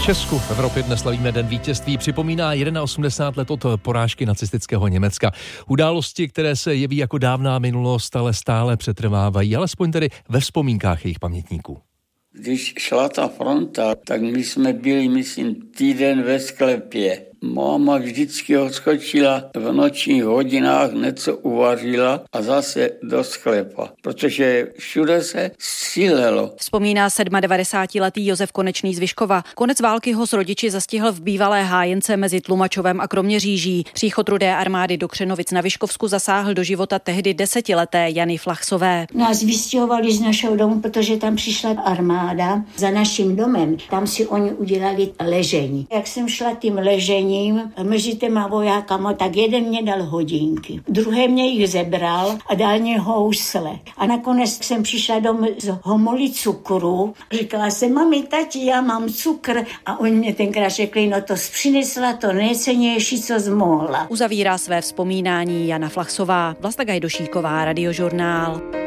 Česku v Evropě dnes slavíme Den vítězství. Připomíná 81 let od porážky nacistického Německa. Události, které se jeví jako dávná minulost, ale stále přetrvávají, alespoň tedy ve vzpomínkách jejich pamětníků. Když šla ta fronta, tak my jsme byli, myslím, týden ve sklepě. Máma vždycky odskočila v nočních hodinách, něco uvařila a zase do sklepa, protože všude se střílelo. Vzpomíná 97letý Josef Konečný z Vyškova. Konec války ho s rodiči zastihl v bývalé hájence mezi Tlumačovem a Kroměříží. Příchod Rudé armády do Křenovic na Vyškovsku zasáhl do života tehdy 10leté Jany Flachsové. Nás vystěhovali z našeho domu, protože tam přišla armáda za naším domem. Tam si oni udělali ležení. Jak jsem šla tím ležením mezi těma vojákama, tak jeden mě dal hodinky, druhý mě jich zebral a dal mě housle. A nakonec jsem přišla domů z homoli cukru. Říkala jsem, mami, tati, já mám cukr. A oni mě tenkrát řekli, no to přinesla to nejcennější, co zmohla. Uzavírá své vzpomínání Jana Flachsová. Vlasta Gajdošíková, Radiožurnál.